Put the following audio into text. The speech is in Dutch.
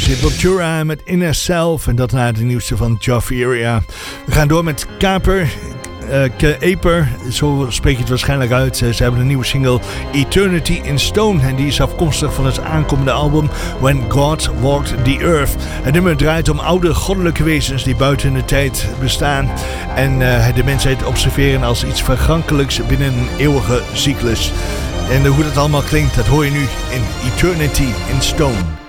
Sepultura met Inner Self en dat naar de nieuwste van Javeria. We gaan door met Kaper. Aper, zo spreek je het waarschijnlijk uit. Ze hebben een nieuwe single Eternity in Stone en die is afkomstig van het aankomende album When God Walked the Earth. Het nummer draait om oude goddelijke wezens die buiten de tijd bestaan en de mensheid observeren als iets vergankelijks binnen een eeuwige cyclus. En hoe dat allemaal klinkt, dat hoor je nu in Eternity in Stone.